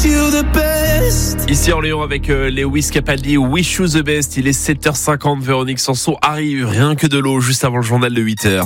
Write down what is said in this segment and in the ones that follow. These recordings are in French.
Ici Orléans avec Lewis Capaldi, Wish You the Best. Il est 7h50, Véronique Sanson arrive, rien que de l'eau, juste avant le journal de 8h.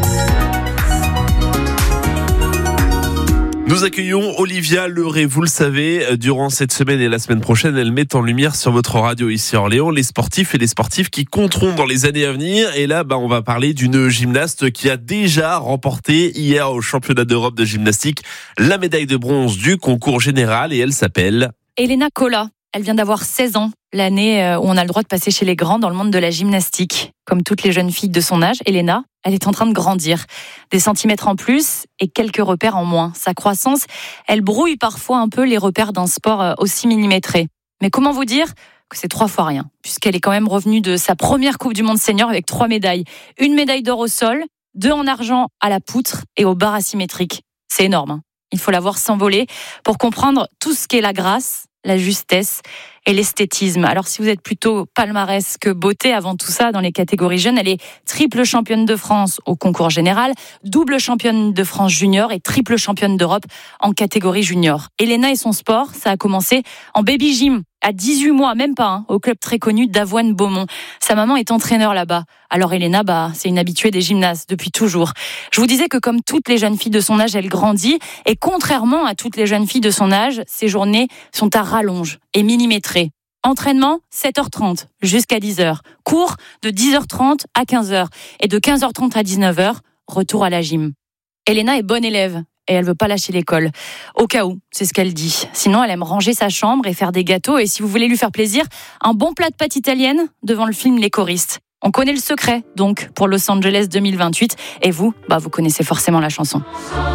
Nous accueillons Olivia Leray, vous le savez, durant cette semaine et la semaine prochaine, elle met en lumière sur votre radio ici à Orléans les sportifs et les sportives qui compteront dans les années à venir. Et là, on va parler d'une gymnaste qui a déjà remporté hier au championnat d'Europe de gymnastique la médaille de bronze du concours général et elle s'appelle Elena Cola. Elle vient d'avoir 16 ans, l'année où on a le droit de passer chez les grands dans le monde de la gymnastique. Comme toutes les jeunes filles de son âge, Elena, elle est en train de grandir. Des centimètres en plus et quelques repères en moins. Sa croissance, elle brouille parfois un peu les repères d'un sport aussi millimétré. Mais comment vous dire que c'est 3 fois rien, puisqu'elle est quand même revenue de sa première Coupe du Monde senior avec 3 médailles. 1 médaille d'or au sol, 2 en argent à la poutre et aux barres asymétriques. C'est énorme, hein. Il faut la voir s'envoler pour comprendre tout ce qu'est la grâce, la justesse et l'esthétisme. Alors si vous êtes plutôt palmarès que beauté avant tout ça dans les catégories jeunes, elle est triple championne de France au concours général, double championne de France junior et triple championne d'Europe en catégorie junior. Elena et son sport, ça a commencé en baby gym à 18 mois, même pas, au club très connu d'Avoine-Beaumont. Sa maman est entraîneur là-bas. Alors Elena, c'est une habituée des gymnases depuis toujours. Je vous disais que comme toutes les jeunes filles de son âge, elle grandit. Et contrairement à toutes les jeunes filles de son âge, ses journées sont à rallonge et millimétrées. Entraînement, 7h30 jusqu'à 10h. Cours de 10h30 à 15h. Et de 15h30 à 19h, retour à la gym. Elena est bonne élève. Et elle veut pas lâcher l'école. Au cas où, c'est ce qu'elle dit. Sinon, elle aime ranger sa chambre et faire des gâteaux. Et si vous voulez lui faire plaisir, un bon plat de pâtes italiennes devant le film Les Choristes. On connaît le secret, donc, pour Los Angeles 2028. Et vous, vous connaissez forcément la chanson.